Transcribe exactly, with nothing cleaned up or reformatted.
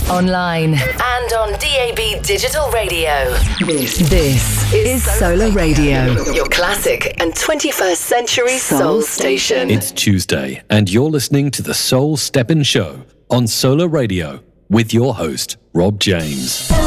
online, and on D A B Digital Radio. This, this is Solar Radio, your classic and twenty-first century soul, soul station. It's Tuesday, and you're listening to the Soul Steppin' Show on Solar Radio with your host, Rob James.